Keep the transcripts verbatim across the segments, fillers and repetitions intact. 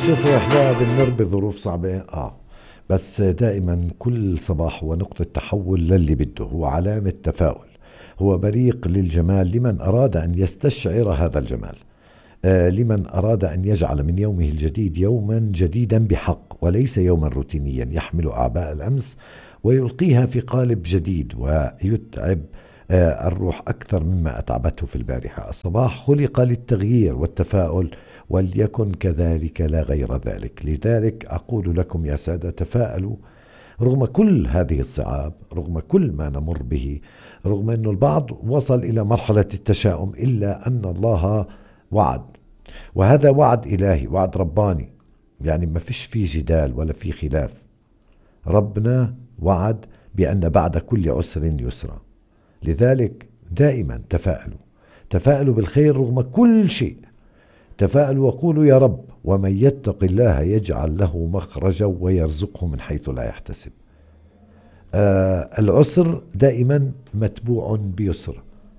شوفوا احنا بنمر بظروف صعبة اه بس دائما كل صباح هو نقطة تحول للي بده، هو علامة تفاؤل، هو بريق للجمال لمن أراد أن يستشعر هذا الجمال. آه لمن أراد أن يجعل من يومه الجديد يوما جديدا بحق وليس يوما روتينيا يحمل أعباء الأمس ويلقيها في قالب جديد ويتعب آه الروح أكثر مما أتعبته في البارحة. الصباح خلق للتغيير والتفاؤل، وليكن كذلك لا غير ذلك. لذلك أقول لكم يا سادة تفاءلوا رغم كل هذه الصعاب، رغم كل ما نمر به، رغم أن البعض وصل إلى مرحلة التشاؤم، إلا أن الله وعد، وهذا وعد إلهي، وعد رباني، يعني ما فيش فيه جدال ولا فيه خلاف. ربنا وعد بأن بعد كل عسر يسرا. لذلك دائما تفاءلوا، تفاءلوا بالخير رغم كل شيء. تفاءلوا وقولوا يا رب ومن يتق الله يجعل له مخرجا ويرزقه من حيث لا يحتسب. آه العسر دائما متبوع بيسر،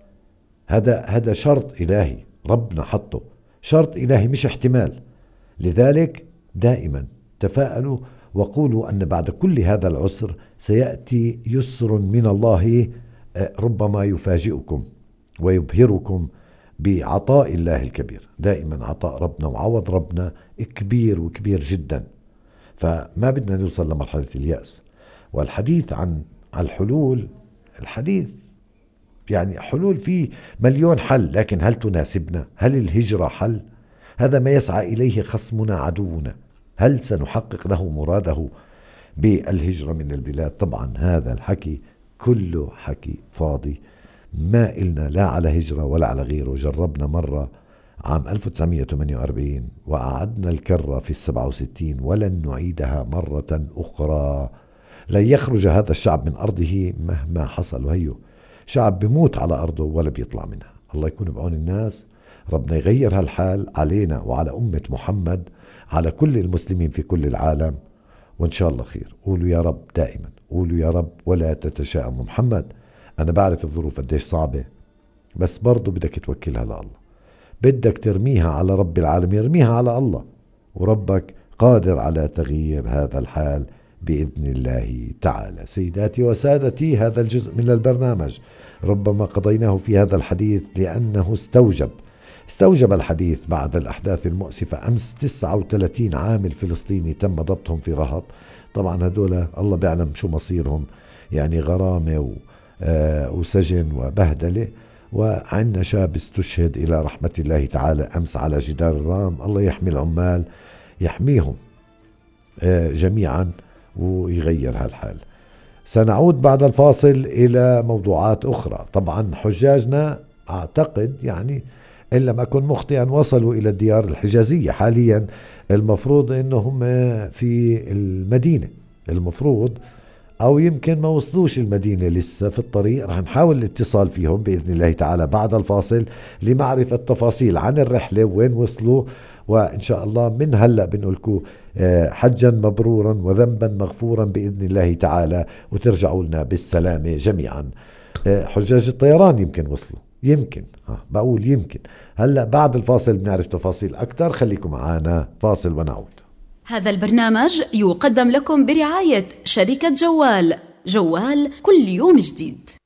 هذا هذا شرط إلهي، ربنا حطه شرط إلهي مش احتمال. لذلك دائما تفاءلوا وقولوا أن بعد كل هذا العسر سيأتي يسر من الله، آه ربما يفاجئكم ويبهركم بعطاء الله الكبير. دائما عطاء ربنا وعوض ربنا كبير وكبير جدا، فما بدنا نوصل لمرحلة اليأس. والحديث عن الحلول، الحديث يعني حلول فيه مليون حل، لكن هل تناسبنا؟ هل الهجرة حل؟ هذا ما يسعى إليه خصمنا عدونا، هل سنحقق له مراده بالهجرة من البلاد؟ طبعا هذا الحكي كله حكي فاضي، ما إلنا لا على هجرة ولا على غيره. جربنا مرة عام ألف وتسعمائة وثمانية وأربعين وأعدنا الكرة في السبعة وستين ولن نعيدها مرة أخرى. لن يخرج هذا الشعب من أرضه مهما حصل، وهيو شعب بموت على أرضه ولا بيطلع منها. الله يكون بعون الناس، ربنا يغير هالحال علينا وعلى أمة محمد، على كل المسلمين في كل العالم، وإن شاء الله خير. قولوا يا رب دائما، قولوا يا رب ولا تتشاءموا. محمد أنا بعرف الظروف قديش صعبة، بس برضو بدك توكلها لله، بدك ترميها على رب العالمين، ارميها على الله، وربك قادر على تغيير هذا الحال بإذن الله تعالى. سيداتي وسادتي، هذا الجزء من البرنامج ربما قضيناه في هذا الحديث لأنه استوجب استوجب الحديث بعد الأحداث المؤسفة. أمس تسعة وثلاثين عامل فلسطيني تم ضبطهم في رهط. طبعا هدول الله بيعلم شو مصيرهم، يعني غرامة و آه وسجن وبهدلة. وعندنا شاب استشهد إلى رحمة الله تعالى أمس على جدار الرام. الله يحمي العمال، يحميهم آه جميعا ويغير هالحال. سنعود بعد الفاصل إلى موضوعات أخرى. طبعا حجاجنا أعتقد يعني إن لم أكن مخطئا وصلوا إلى الديار الحجازية حاليا. المفروض أنهم في المدينة، المفروض، أو يمكن ما وصلوش المدينة لسه في الطريق. رح نحاول الاتصال فيهم بإذن الله تعالى بعد الفاصل لمعرفة تفاصيل عن الرحلة وين وصلوا، وإن شاء الله من هلأ بنقولكم حجا مبرورا وذنبا مغفورا بإذن الله تعالى، وترجعوا لنا بالسلامة جميعا. حجاج الطيران يمكن وصلوا، يمكن ها بقول يمكن. هلأ بعد الفاصل بنعرف تفاصيل أكثر. خليكم معنا، فاصل ونعود. هذا البرنامج يقدم لكم برعاية شركة جوال، جوال كل يوم جديد.